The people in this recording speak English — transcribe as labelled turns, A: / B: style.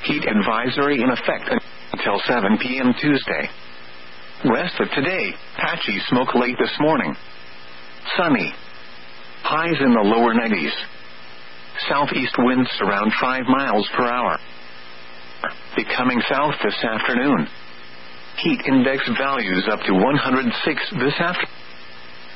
A: Heat advisory in effect until 7 p.m. Tuesday. Rest of today, patchy smoke late this morning. Sunny. Highs in the lower 90s. Southeast winds around 5 miles per hour. Becoming south this afternoon. Heat index values up to 106 this afternoon.